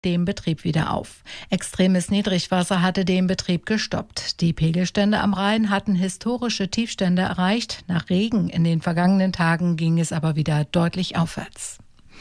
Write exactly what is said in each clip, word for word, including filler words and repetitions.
dem Betrieb wieder auf. Extremes Niedrigwasser hatte den Betrieb gestoppt. Die Pegelstände am Rhein hatten historische Tiefstände erreicht. Nach Regen in den vergangenen Tagen ging es aber wieder deutlich aufwärts.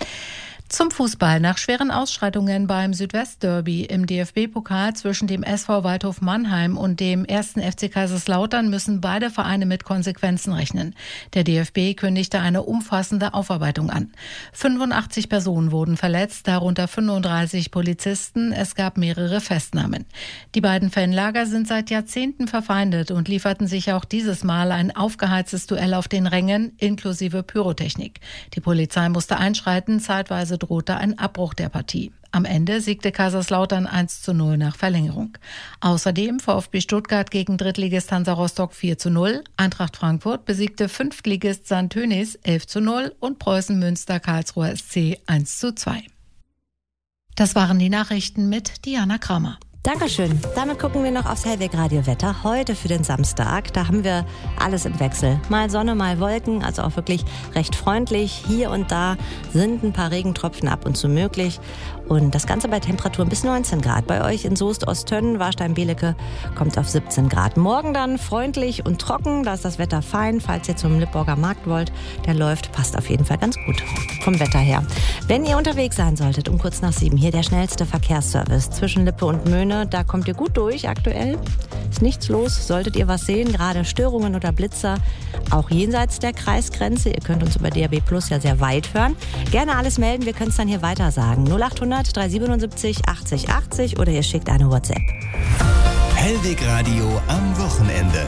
Zum Fußball. Nach schweren Ausschreitungen beim Südwestderby im D F B-Pokal zwischen dem S V Waldhof Mannheim und dem ersten F C Kaiserslautern müssen beide Vereine mit Konsequenzen rechnen. Der D F B kündigte eine umfassende Aufarbeitung an. fünfundachtzig Personen wurden verletzt, darunter fünfunddreißig Polizisten. Es gab mehrere Festnahmen. Die beiden Fanlager sind seit Jahrzehnten verfeindet und lieferten sich auch dieses Mal ein aufgeheiztes Duell auf den Rängen, inklusive Pyrotechnik. Die Polizei musste einschreiten, zeitweise drohte ein Abbruch der Partie. Am Ende siegte Kaiserslautern eins zu null nach Verlängerung. Außerdem VfB Stuttgart gegen Drittligist Hansa Rostock vier zu null, Eintracht Frankfurt besiegte Fünftligist Sandtönis elf zu null und Preußen Münster Karlsruher S C eins zu zwei. Das waren die Nachrichten mit Diana Kramer. Dankeschön. Damit gucken wir noch aufs Hellweg Radio Wetter. Heute für den Samstag. Da haben wir alles im Wechsel. Mal Sonne, mal Wolken. Also auch wirklich recht freundlich. Hier und da sind ein paar Regentropfen ab und zu möglich. Und das Ganze bei Temperaturen bis neunzehn Grad. Bei euch in Soest, Osttönn, Warstein, Belecke kommt auf siebzehn Grad. Morgen dann freundlich und trocken. Da ist das Wetter fein. Falls ihr zum Lippborger Markt wollt, der läuft, passt auf jeden Fall ganz gut vom Wetter her. Wenn ihr unterwegs sein solltet, um kurz nach sieben, hier der schnellste Verkehrsservice zwischen Lippe und Möhne. Da kommt ihr gut durch aktuell. Ist nichts los. Solltet ihr was sehen, gerade Störungen oder Blitzer, auch jenseits der Kreisgrenze. Ihr könnt uns über D A B Plus ja sehr weit hören. Gerne alles melden, wir können es dann hier weiter sagen. null acht hundert drei siebenundsiebzig achtzig achtzig oder ihr schickt eine WhatsApp. Hellweg Radio am Wochenende.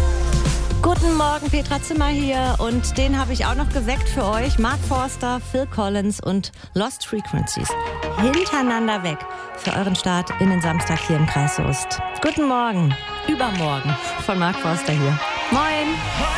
Guten Morgen, Petra Zimmer hier und den habe ich auch noch geweckt für euch. Mark Forster, Phil Collins und Lost Frequencies. Hintereinander weg für euren Start in den Samstag hier im Kreis Soest. Guten Morgen, übermorgen von Mark Forster hier. Moin!